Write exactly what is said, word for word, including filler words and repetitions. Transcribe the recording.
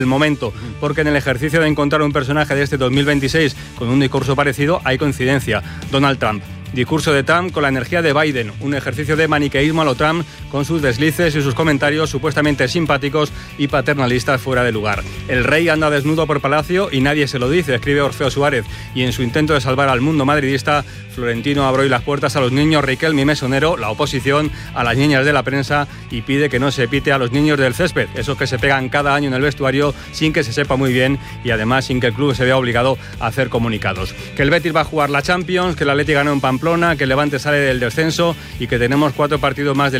el momento, porque en el ejercicio de encontrar un personaje de este dos mil veintiséis con un discurso parecido hay coincidencia: Donald Trump. Discurso de Trump con la energía de Biden, un ejercicio de maniqueísmo a lo Trump, con sus deslices y sus comentarios supuestamente simpáticos y paternalistas fuera de lugar. El rey anda desnudo por palacio y nadie se lo dice, escribe Orfeo Suárez, y en su intento de salvar al mundo madridista, Florentino abre hoy las puertas a los niños Riquelme y Mesonero, la oposición, a las niñas de la prensa, y pide que no se pite a los niños del césped, esos que se pegan cada año en el vestuario sin que se sepa muy bien y además sin que el club se vea obligado a hacer comunicados. Que el Betis va a jugar la Champions, que el Atleti ganó en Pamplona, que el Levante sale del descenso y que tenemos cuatro partidos más del